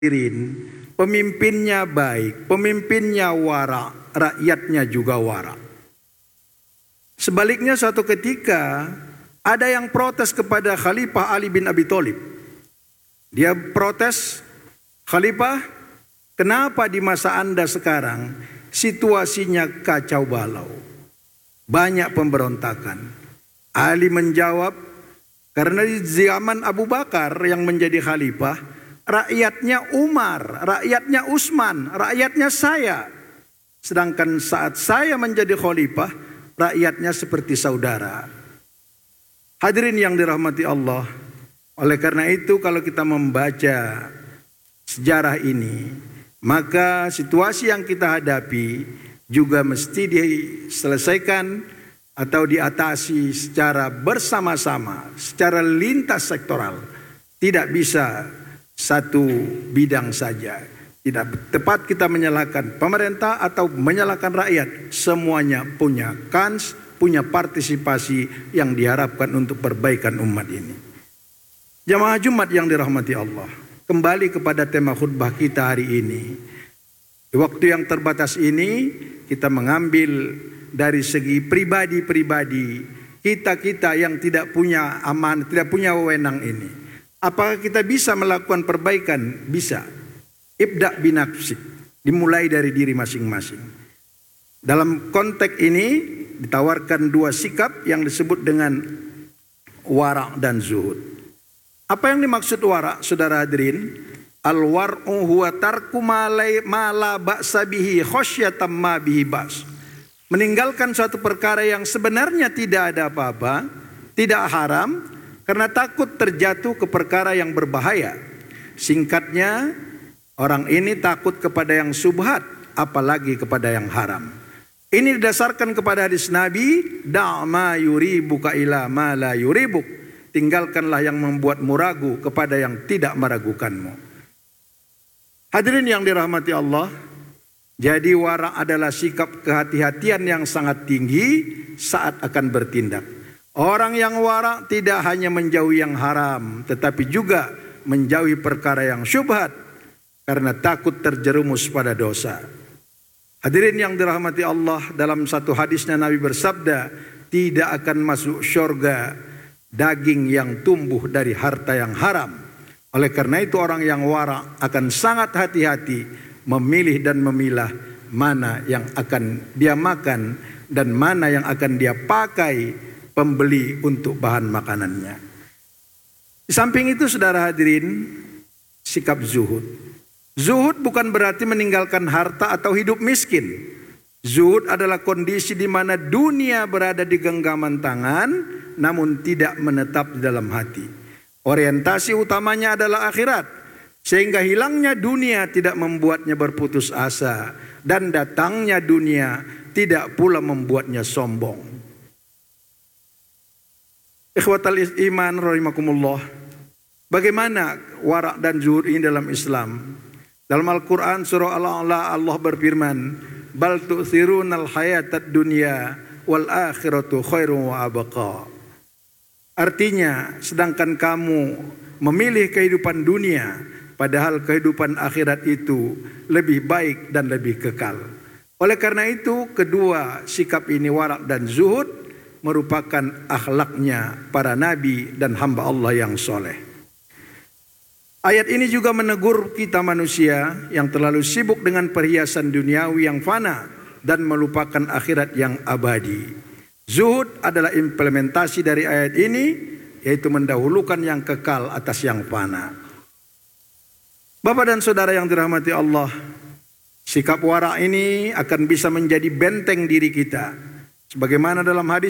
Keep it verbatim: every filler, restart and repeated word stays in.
Pemimpinnya baik, pemimpinnya wara, rakyatnya juga wara. Sebaliknya suatu ketika ada yang protes kepada Khalifah Ali bin Abi Thalib. Dia protes, "Khalifah, kenapa di masa Anda sekarang situasinya kacau balau? Banyak pemberontakan." Ali menjawab, "Karena di zaman Abu Bakar yang menjadi khalifah, rakyatnya Umar, rakyatnya Utsman, rakyatnya saya. Sedangkan saat saya menjadi khalifah, rakyatnya seperti saudara." Hadirin yang dirahmati Allah, oleh karena itu kalau kita membaca sejarah ini, maka situasi yang kita hadapi juga mesti diselesaikan atau diatasi secara bersama-sama, secara lintas sektoral. Tidak bisa satu bidang saja. Tidak tepat kita menyalahkan pemerintah atau menyalahkan rakyat. Semuanya punya kans, punya partisipasi yang diharapkan untuk perbaikan umat ini. Jamaah Jumat yang dirahmati Allah, kembali kepada tema khutbah kita hari ini. Di waktu yang terbatas ini kita mengambil dari segi pribadi-pribadi kita-kita yang tidak punya aman, tidak punya wewenang ini. Apakah kita bisa melakukan perbaikan? Bisa. Ibda binafsik, dimulai dari diri masing-masing. Dalam konteks ini ditawarkan dua sikap yang disebut dengan wara' dan zuhud. Apa yang dimaksud wara', saudara hadirin? Al-war'u huwa tarku ma la ba'sa bihi khasyatan ma bihi ba's. Meninggalkan suatu perkara yang sebenarnya tidak ada apa-apa, tidak haram, karena takut terjatuh ke perkara yang berbahaya. Singkatnya, orang ini takut kepada yang subhat, apalagi kepada yang haram. Ini didasarkan kepada hadis Nabi, "Da' ma yuribuka ila ma la yuribuk." Tinggalkanlah yang membuatmu ragu kepada yang tidak meragukanmu. Hadirin yang dirahmati Allah, jadi wara' adalah sikap kehati-hatian yang sangat tinggi saat akan bertindak. Orang yang wara' tidak hanya menjauhi yang haram, tetapi juga menjauhi perkara yang syubhat karena takut terjerumus pada dosa. Hadirin yang dirahmati Allah, dalam satu hadisnya Nabi bersabda, tidak akan masuk syurga daging yang tumbuh dari harta yang haram. Oleh karena itu orang yang wara' akan sangat hati-hati memilih dan memilah mana yang akan dia makan dan mana yang akan dia pakai pembeli untuk bahan makanannya. Di samping itu saudara hadirin, sikap zuhud. Zuhud bukan berarti meninggalkan harta atau hidup miskin. Zuhud adalah kondisi di mana dunia berada di genggaman tangan namun tidak menetap di dalam hati. Orientasi utamanya adalah akhirat, sehingga hilangnya dunia tidak membuatnya berputus asa dan datangnya dunia tidak pula membuatnya sombong. Ikhwatal iman rahimakumullah, bagaimana wara' dan zuhud ini dalam Islam? Dalam Al-Quran surah Al-A'la Allah berfirman, "Bal tu'thirunal hayatad dunya wal akhiratu khairun wa abqa." Artinya, sedangkan kamu memilih kehidupan dunia, padahal kehidupan akhirat itu lebih baik dan lebih kekal. Oleh karena itu, kedua sikap ini, wara' dan zuhud, merupakan akhlaknya para nabi dan hamba Allah yang soleh. Ayat ini juga menegur kita manusia yang terlalu sibuk dengan perhiasan duniawi yang fana dan melupakan akhirat yang abadi. Zuhud adalah implementasi dari ayat ini, yaitu mendahulukan yang kekal atas yang fana. Bapak dan saudara yang dirahmati Allah, sikap wara' ini akan bisa menjadi benteng diri kita. Sebagaimana dalam hadis